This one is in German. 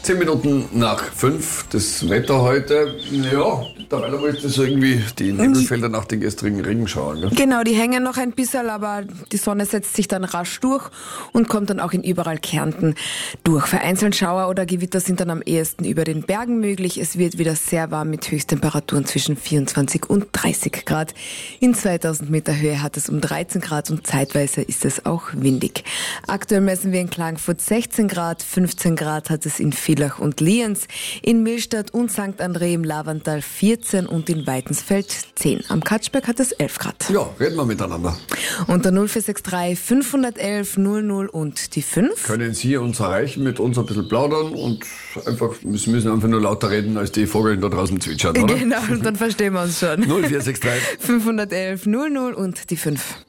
10 Minuten nach 5, das Wetter heute, ja, dabei ist das irgendwie die Nebelfelder nach den gestrigen Regenschauern. Gell? Genau, die hängen noch ein bisschen, aber die Sonne setzt sich dann rasch durch und kommt dann auch in überall Kärnten durch. Vereinzelt Schauer oder Gewitter sind dann am ehesten über den Bergen möglich. Es wird wieder sehr warm mit Höchsttemperaturen zwischen 24 und 30 Grad. In 2000 Meter Höhe hat es um 13 Grad und zeitweise ist es auch windig. Aktuell messen wir in Klagenfurt 16 Grad, 15 Grad hat es in Villach und Lienz, in Millstatt und St. André im Lavantal 14 und in Weitensfeld 10. Am Katschberg hat es 11 Grad. Ja, reden wir miteinander. Unter 0463 511 00 und die 5. Können Sie uns erreichen, mit uns ein bisschen plaudern und einfach, wir müssen einfach nur lauter reden, als die Vögel da draußen zwitschern, oder? Genau, dann verstehen wir uns schon. 0463 511 00 und die 5.